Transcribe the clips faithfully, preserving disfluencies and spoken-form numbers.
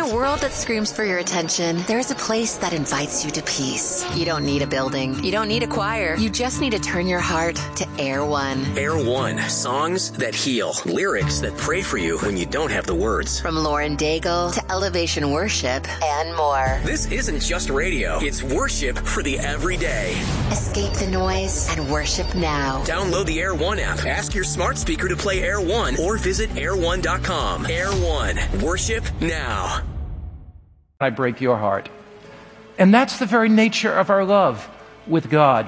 a world that screams for your attention, there's a place that invites you to peace. You don't need a building. You don't need a choir. You just need to turn your heart to Air One. Air One. Songs that heal. Lyrics that pray for you when you don't have the words. From Lauren Daigle to Elevation Worship and more. This isn't just radio. It's worship for the everyday. Escape the noise and worship now. Download the Air One app. Ask your smart speaker to play Air One or visit air one dot com. Air One. Worship now. I break your heart. And that's the very nature of our love with God.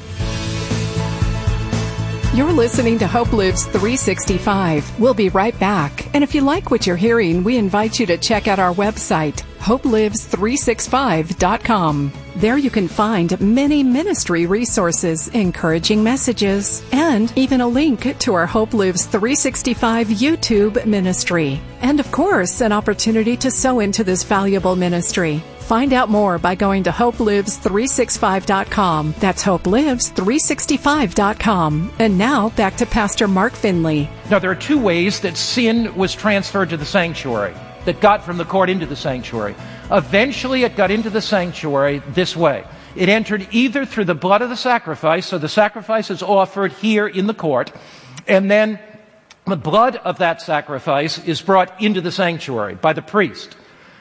You're listening to Hope Lives three sixty-five. We'll be right back. And if you like what you're hearing, we invite you to check out our website, hope lives three sixty-five dot com. There you can find many ministry resources, encouraging messages, and even a link to our Hope Lives three sixty-five YouTube ministry. And of course, an opportunity to sow into this valuable ministry. Find out more by going to hope lives three sixty-five dot com. That's hope lives three sixty-five dot com. And now, back to Pastor Mark Finley. Now, there are two ways that sin was transferred to the sanctuary, that got from the court into the sanctuary. Eventually, it got into the sanctuary this way. It entered either through the blood of the sacrifice, so the sacrifice is offered here in the court, and then the blood of that sacrifice is brought into the sanctuary by the priest.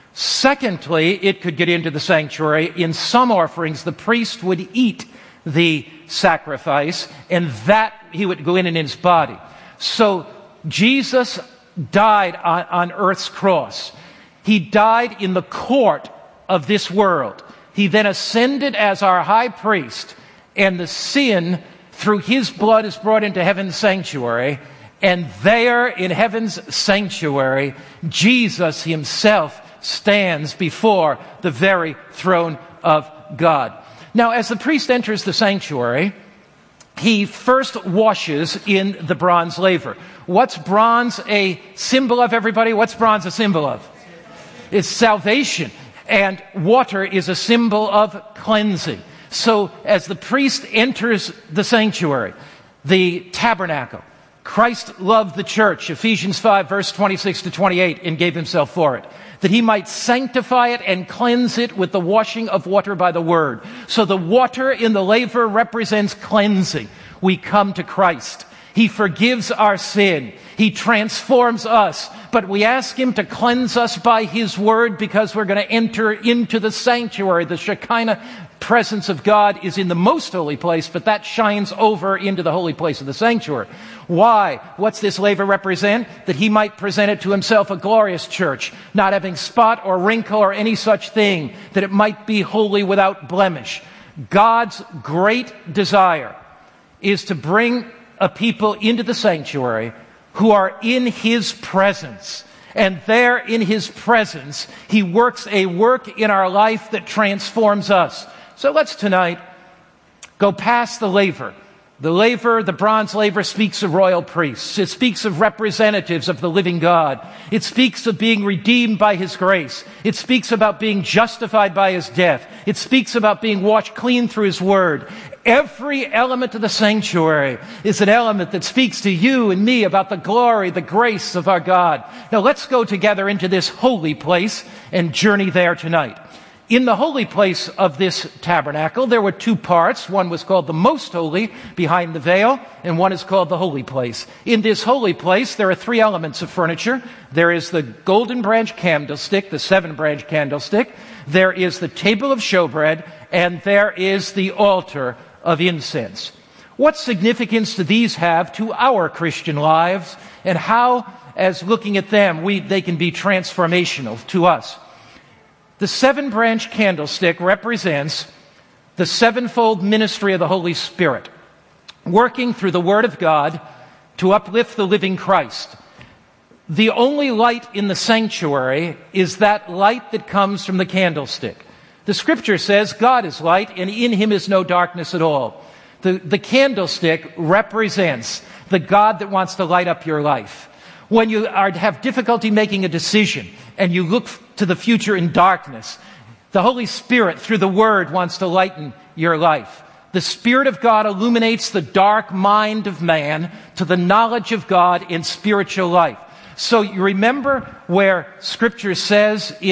Secondly, it could get into the sanctuary. In some offerings, the priest would eat the sacrifice, and that he would go in in his body. So Jesus died on, on earth's cross. He died in the court of this world. He then ascended as our high priest, and the sin through his blood is brought into heaven's sanctuary. And there in heaven's sanctuary, Jesus himself stands before the very throne of God. Now, as the priest enters the sanctuary, he first washes in the bronze laver. What's bronze a symbol of, everybody? What's bronze a symbol of? It's salvation. And water is a symbol of cleansing. So as the priest enters the sanctuary, the tabernacle, Christ loved the church, Ephesians five, verse twenty-six to twenty-eight, and gave himself for it, that he might sanctify it and cleanse it with the washing of water by the word. So the water in the laver represents cleansing. We come to Christ. He forgives our sin. He transforms us. But we ask him to cleanse us by his word, because we're going to enter into the sanctuary. The Shekinah presence of God is in the most holy place, but that shines over into the holy place of the sanctuary. Why? What's this laver represent? That he might present it to himself a glorious church, not having spot or wrinkle or any such thing, that it might be holy without blemish. God's great desire is to bring a people into the sanctuary who are in his presence. And there in his presence, he works a work in our life that transforms us. So let's tonight go past the laver. The laver, the bronze laver, speaks of royal priests. It speaks of representatives of the living God. It speaks of being redeemed by his grace. It speaks about being justified by his death. It speaks about being washed clean through his word. Every element of the sanctuary is an element that speaks to you and me about the glory, the grace of our God. Now let's go together into this holy place and journey there tonight. In the holy place of this tabernacle, there were two parts. One was called the Most Holy, behind the veil, and one is called the Holy Place. In this holy place, there are three elements of furniture. There is the golden branch candlestick, the seven branch candlestick. There is the table of showbread, and there is the altar of incense. What significance do these have to our Christian lives, and how, as looking at them, we they can be transformational to us? The seven-branch candlestick represents the sevenfold ministry of the Holy Spirit, working through the Word of God to uplift the living Christ. The only light in the sanctuary is that light that comes from the candlestick. The Scripture says God is light, and in him is no darkness at all. The, the candlestick represents the God that wants to light up your life. When you are, have difficulty making a decision and you look to the future in darkness, the Holy Spirit, through the Word, wants to lighten your life. The Spirit of God illuminates the dark mind of man to the knowledge of God in spiritual life. So you remember where Scripture says